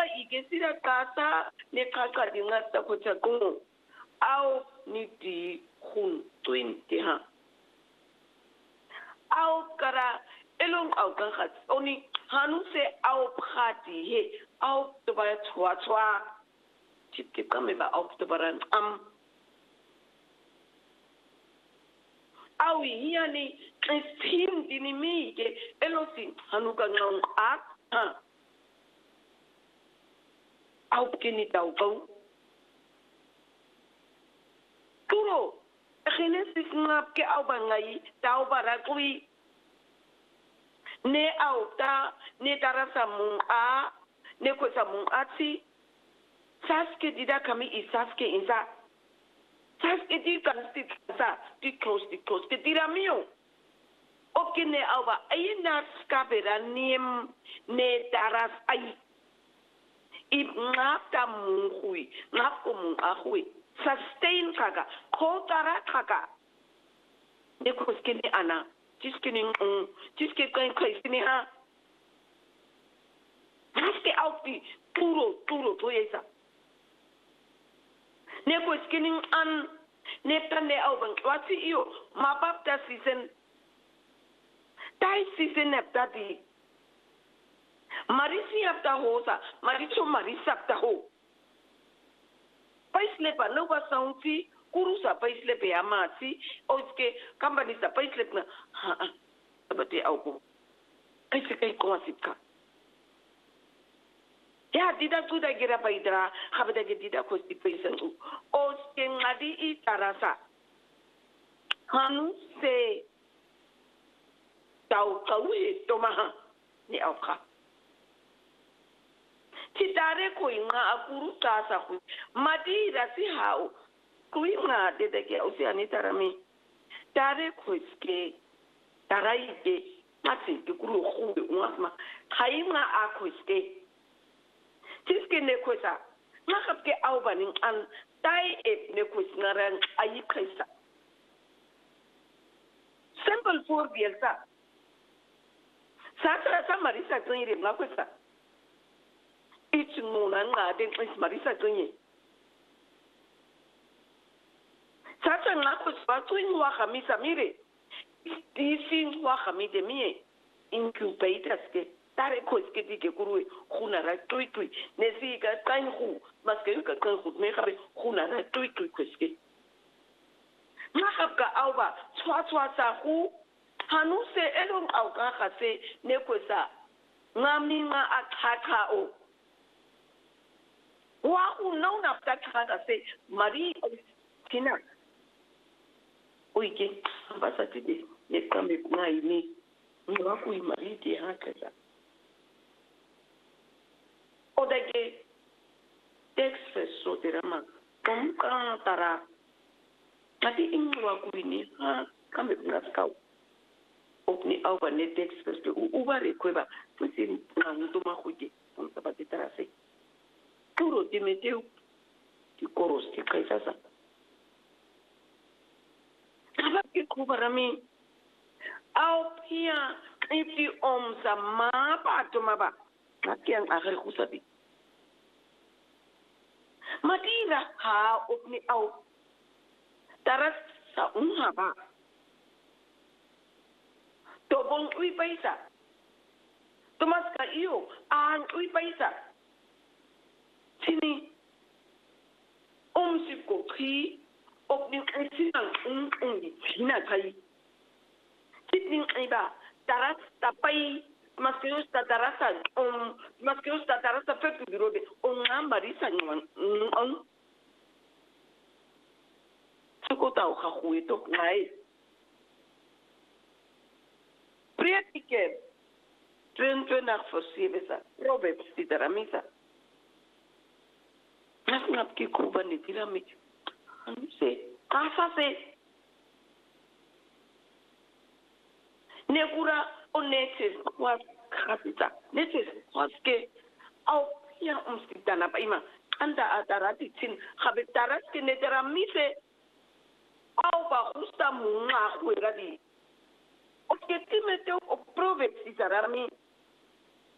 ikesira kasa ne kaka dinga ta ko cha ko au ni di khun twin te ha au kara elong au kan khat oni hanu se au phati he au to ba chwa chwa chip ke ka me ba au to baran au hiya ni kristin dinimi ke elosi hanu ka ngong ha au kini tau kau turo genesis ngap ke au bangai tau barakui ne au ta ne tarasa mung a ne ko sa mung ati saske dida kami isaske insa saske di kan stit sa di close ke dira mio oke ne au ba ayina skabera niem ne taras ai ip ngap ta mung hui ngap ko mung a hui sustain kaka kotara kaka ne ko skini ana jiske kan kai sini ha haske auti turo to yesa ne ko skini an ne tande au bang wati iyo mapapta season tai season aptati marisi apta hosa maricho marisa apta ho paisle pa no ba saunti kurusa paisle pe amati oske company sa paisle na abate au ko kai ko asipka ya dida tuda gira paidra habada ge dida ko sti paisan oske ngadi itarasa hanu se tau kaui tomaha ni auka titare ko inga akuru tasa ku madira si hau ku inga de ke o si anitara mi tare ko ske tarai ke mati ke kuru khu ngama khaima ako ske tiske ne ko sa ngakap ke au banin an tai ep ne ko ngaran ayi kaisa simple for bielsa satra sa marisa tsiri ngako sa it's mona ngade is marisa tsiri satra ngako sa tsiri wa khamisa mire disi wa khamide mie incubators ke tare ko ske dike kurue khuna ra tui ne si ka kan khu maske ka kan khu me khabe khuna ra tui ko ske makap ka auba tswa sa khu hanu se elong au ka khase ne ko sa ngami nga akhakha o wa u no na ta khaka se mari kina oike basa tide ne kambe ngai ni ngwa ku mari di hakasa odage texas so terama kamka tara ati ingwa ku ni ha kambe ngaskau opni au ba ne texas u ba re kweba futhi na muntu mahuje umsabati tarase turo dimeteu ti koros ti kaisasa kaba ke kubarami au pia ifi omsa mapa tomaba akiang akhir kusabi madira ha opni au taras sa unhaba tobong ui paisa tomas ka iyo ang ui paisa sini sip ko khi opni sinang hina kai sitning iba taras tapai maskeus tatarasa maskeus tatarasa fetu birode ngambari sanywan suko tau khahui to ngai priatike tren nach forsibesa robe psitaramisa nasngap ki kubani piramid anse kasa se nekura onetes was kapita netes waske au ya umstitana pa ima anda atarati tin khabitaras ke neteramise au ba usta munga khwegadi oke timete o proverbs itarami